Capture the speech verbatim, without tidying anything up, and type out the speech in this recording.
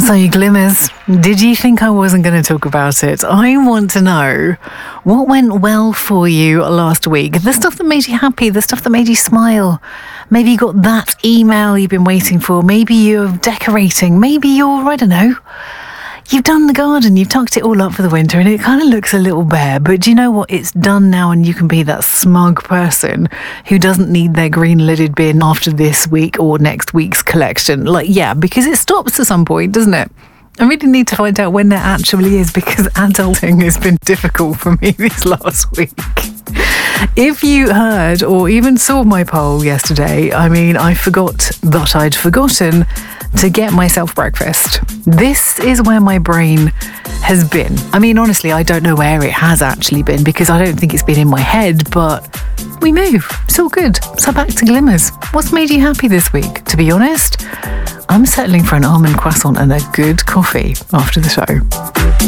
So, Glimmers, did you think I wasn't going to talk about it? I want to know what went well for you last week. The stuff that made you happy, the stuff that made you smile. Maybe you got that email you've been waiting for. Maybe you're decorating. Maybe you're, I don't know, you've done the garden, you've tucked it all up for the winter and it kind of looks a little bare. But do you know what? It's done now and you can be that smug person who doesn't need their green lidded bin after this week or next week's collection. Like, yeah, because it stops at some point, doesn't it? I really need to find out when there actually is, because adulting has been difficult for me this last week. If you heard or even saw my poll yesterday, I mean, I forgot that I'd forgotten to get myself breakfast. This is where my brain has been. I mean, honestly, I don't know where it has actually been because I don't think it's been in my head, but we move. It's all good. So back to Glimmers. What's made you happy this week? To be honest, I'm settling for an almond croissant and a good coffee after the show.